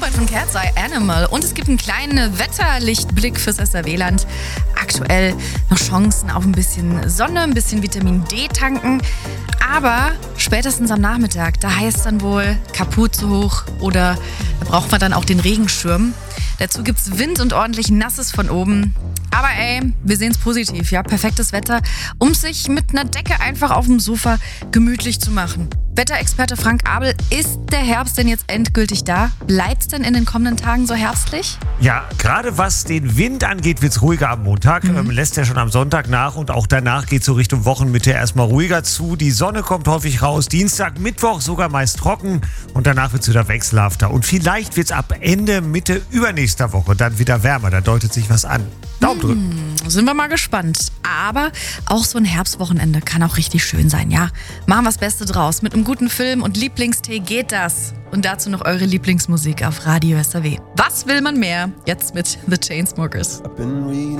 Super von Cat's Eye Animal. Und es gibt einen kleinen Wetterlichtblick fürs SRW-Land. Aktuell noch Chancen auf ein bisschen Sonne, ein bisschen Vitamin D tanken. Aber spätestens am Nachmittag, da heißt dann wohl Kapuze hoch oder da braucht man dann auch den Regenschirm. Dazu gibt's Wind und ordentlich Nasses von oben. Aber wir sehen's positiv, ja, perfektes Wetter, um sich mit einer Decke einfach auf dem Sofa gemütlich zu machen. Wetterexperte Frank Abel, ist der Herbst denn jetzt endgültig da? Bleibt's denn in den kommenden Tagen so herbstlich? Ja, gerade was den Wind angeht, wird's ruhiger am Montag. Lässt ja schon am Sonntag nach und auch danach geht's so Richtung Wochenmitte erstmal ruhiger zu. Die Sonne kommt häufig raus. Dienstag, Mittwoch sogar meist trocken und danach wird's wieder wechselhafter. Und vielleicht wird's ab Ende, Mitte übernächster Woche dann wieder wärmer. Da deutet sich was an. Daumen drücken. Sind wir mal gespannt. Aber auch so ein Herbstwochenende kann auch richtig schön sein, ja? Machen wir das Beste draus. Mit einem guten Film und Lieblingstee geht das. Und dazu noch eure Lieblingsmusik auf Radio SRW. Was will man mehr? Jetzt mit The Chainsmokers.